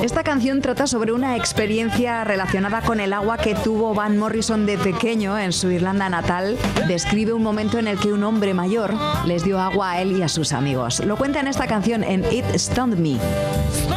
Esta canción trata sobre una experiencia relacionada con el agua que tuvo Van Morrison de pequeño en su Irlanda natal. Describe un momento en el que un hombre mayor les dio agua a él y a sus amigos. Lo cuenta en esta canción en It Stunned Me.